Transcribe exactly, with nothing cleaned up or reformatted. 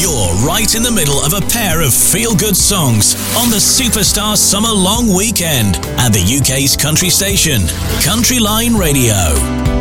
You're right in the middle of a pair of feel-good songs on the Superstar Summer Long Weekend at the U K's country station, Country Line Radio.